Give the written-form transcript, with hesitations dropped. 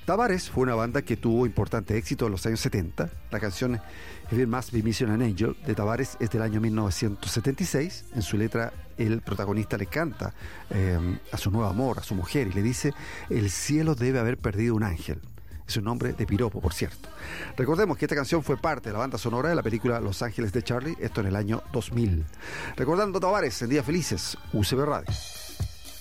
Tavares fue una banda que tuvo importante éxito en los años 70. La canción If It Must Be Mission an Angel de Tavares es del año 1976. En su letra el protagonista le canta a su nuevo amor, a su mujer, y le dice: el cielo debe haber perdido un ángel. Es un nombre de piropo, por cierto. Recordemos que esta canción fue parte de la banda sonora de la película Los Ángeles de Charlie, esto en el año 2000. Recordando Tavares en Días Felices, UCB Radio.